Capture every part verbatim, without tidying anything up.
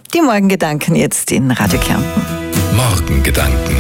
Die Morgengedanken jetzt in Radio Kärnten. Morgengedanken.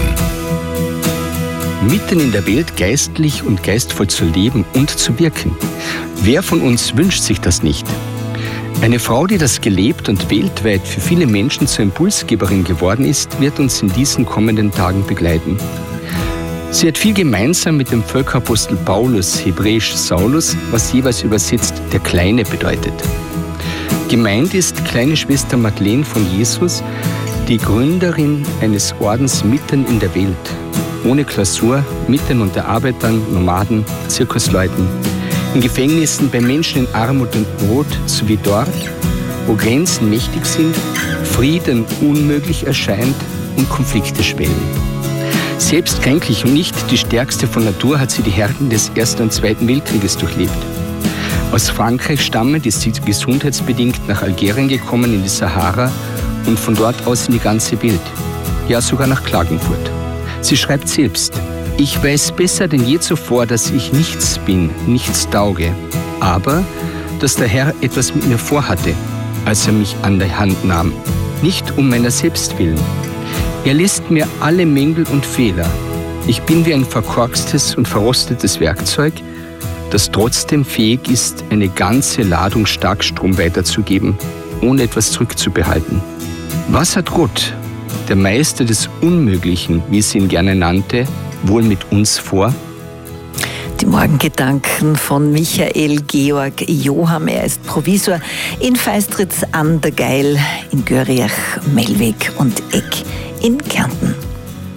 Mitten in der Welt geistlich und geistvoll zu leben und zu wirken. Wer von uns wünscht sich das nicht? Eine Frau, die das gelebt und weltweit für viele Menschen zur Impulsgeberin geworden ist, wird uns in diesen kommenden Tagen begleiten. Sie hat viel gemeinsam mit dem Völkerapostel Paulus, hebräisch Saulus, was jeweils übersetzt der Kleine bedeutet. Gemeint ist kleine Schwester Madeleine von Jesus, die Gründerin eines Ordens mitten in der Welt, ohne Klausur, mitten unter Arbeitern, Nomaden, Zirkusleuten, in Gefängnissen, bei Menschen in Armut und Not, sowie dort, wo Grenzen mächtig sind, Frieden unmöglich erscheint und Konflikte schwellen. Selbst kränklich und nicht die stärkste von Natur hat sie die Härten des Ersten und Zweiten Weltkrieges durchlebt. Aus Frankreich stammend ist sie gesundheitsbedingt nach Algerien gekommen, in die Sahara und von dort aus in die ganze Welt, ja sogar nach Klagenfurt. Sie schreibt selbst: Ich weiß besser denn je zuvor, dass ich nichts bin, nichts tauge, aber dass der Herr etwas mit mir vorhatte, als er mich an der Hand nahm, nicht um meiner selbst willen. Er lässt mir alle Mängel und Fehler. Ich bin wie ein verkorkstes und verrostetes Werkzeug, das trotzdem fähig ist, eine ganze Ladung Starkstrom weiterzugeben, ohne etwas zurückzubehalten. Was hat Gott, der Meister des Unmöglichen, wie sie ihn gerne nannte, wohl mit uns vor? Die Morgengedanken von Michael Georg Joham. Er ist Provisor in Feistritz an der Gail, in Görriach, Mellweg und Eck in Kärnten.